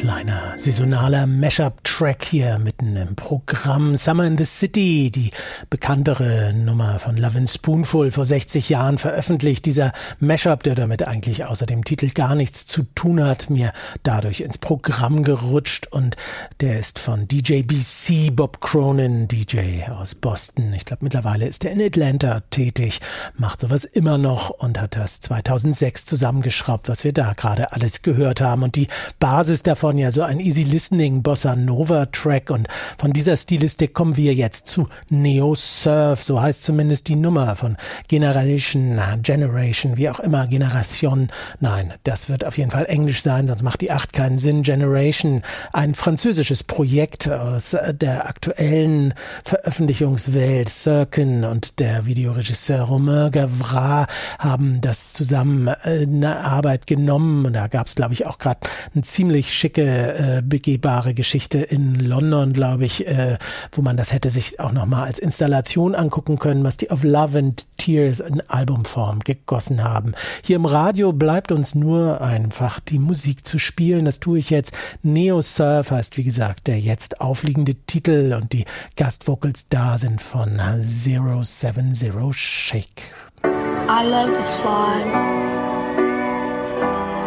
kleiner saisonaler Mashup-Track hier mitten im Programm. Summer in the City, die bekanntere Nummer von Lovin' Spoonful, vor 60 Jahren veröffentlicht. Dieser Mashup, der damit eigentlich außer dem Titel gar nichts zu tun hat, mir dadurch ins Programm gerutscht, und der ist von DJ BC, Bob Cronin, DJ aus Boston. Ich glaube, mittlerweile ist er in Atlanta tätig, macht sowas immer noch und hat das 2006 zusammengeschraubt, was wir da gerade alles gehört haben. Und die Basis davon ja so ein Easy Listening Bossa Nova Track, und von dieser Stilistik kommen wir jetzt zu Neo Surf, so heißt zumindest die Nummer von Generation, wie auch immer, Generation, nein, das wird auf jeden Fall Englisch sein, sonst macht die 8 keinen Sinn. Generation, ein französisches Projekt aus der aktuellen Veröffentlichungswelt. Cirkin und der Videoregisseur Romain Gavras haben das zusammen in Arbeit genommen, und da gab es, glaube ich, auch gerade eine ziemlich schicke, begehbare Geschichte in London, glaube ich, wo man das hätte sich auch nochmal als Installation angucken können, was die Of Love and Tears in Albumform gegossen haben. Hier im Radio bleibt uns nur einfach die Musik zu spielen. Das tue ich jetzt. Neo Surf heißt, wie gesagt, der jetzt aufliegende Titel, und die Gastvocals da sind von 070 Shake. I love to fly.